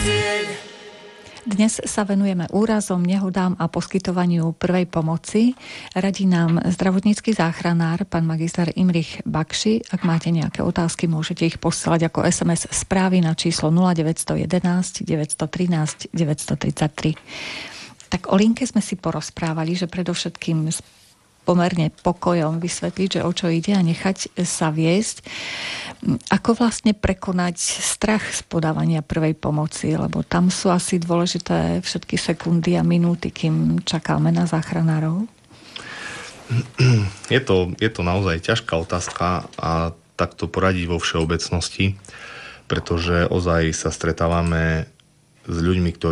Dnes sa venujeme úrazom, nehodám a poskytovaniu prvej pomoci. Radí nám zdravotnícky záchranár, pán magister Imrich Bakši. Ak máte nejaké otázky, môžete ich posielať ako SMS správy na číslo 0911 913 933. Tak o linke sme si porozprávali, že predovšetkým pomerne pokojom vysvetliť, že o čo ide a nechať sa viesť. Ako vlastne prekonať strach z podávania prvej pomoci, lebo tam sú asi dôležité všetky sekundy a minúty, kým čakáme na záchranárov? Je to naozaj ťažká otázka a takto poradiť vo všeobecnosti, pretože ozaj sa stretávame s ľuďmi, ktorí